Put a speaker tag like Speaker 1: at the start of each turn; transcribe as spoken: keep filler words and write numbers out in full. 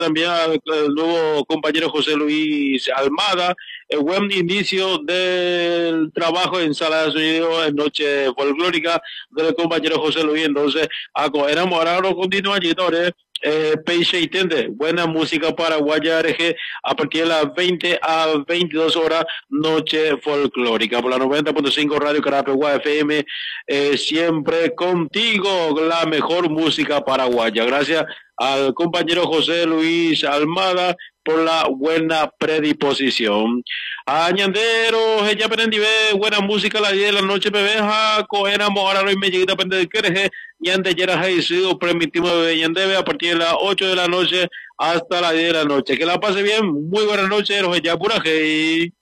Speaker 1: también al, al nuevo compañero José Luis Almada. El buen inicio del trabajo en Sala de Sonido en Noche Folclórica del compañero José Luis. Entonces, a enamorados continuadores. Eh, Peixe y Tende, buena música paraguaya R G a partir de las veinte a veintidós horas, Noche Folclórica por la noventa punto cinco Radio Carapegua F M, eh, siempre contigo, la mejor música paraguaya. Gracias al compañero José Luis Almada por la buena predisposición. Añandero, ella aprendive buena música a las diez de la noche, bebeja, cogeramos ahora y me lleguita a aprender de quereje, ñande yera sido permitimos bebé ñandebe a partir de las ocho de la noche hasta las diez de la noche. Que la pase bien, muy buenas noches, los ella pura hey.